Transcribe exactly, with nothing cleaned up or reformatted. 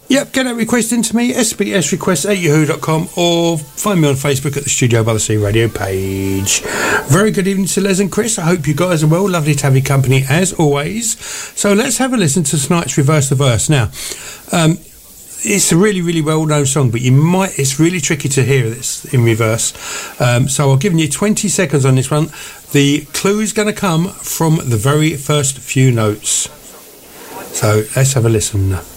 Yep, get that request into me, s b s request at yahoo dot com, or find me on Facebook at the Studio by the Sea radio page. Very good evening to Les and Chris. I hope you guys are well. Lovely to have your company as always. So let's have a listen to tonight's Reverse the Verse. Now, um, it's a really, really well-known song, but you might, it's really tricky to hear this in reverse. Um, so I've given you twenty seconds on this one. The clue is going to come from the very first few notes. So let's have a listen.